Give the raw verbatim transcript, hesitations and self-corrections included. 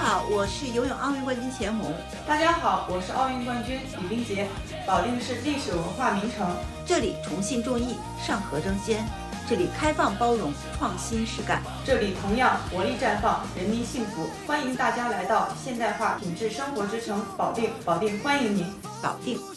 好，我是游泳奥运冠军钱红。 大家好，我是奥运冠军李冰洁。保定是历史文化名城， 这里崇信重义，上合争先，这里开放包容，创新实干， 这里同样活力绽放，人民幸福。欢迎大家来到现代化品质生活之城保定，保定欢迎您， 保定。